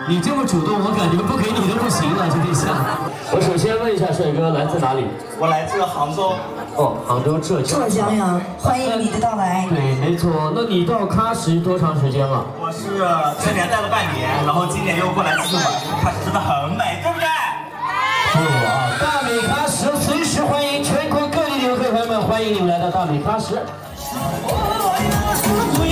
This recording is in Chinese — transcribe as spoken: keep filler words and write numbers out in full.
你这么主动，我感觉不给你都不行了，这一下。我首先问一下帅哥，来自哪里？ 我来自杭州。 哦，杭州浙江。 浙江呀，欢迎你的到来。 对，没错。那你到喀什多长时间了？ 我是去年待了半年，然后今年又过来继续玩。喀什真的很美，对不对？ 对啊，大美喀什随时欢迎全国各地的游客朋友们，欢迎你们来到大美喀什。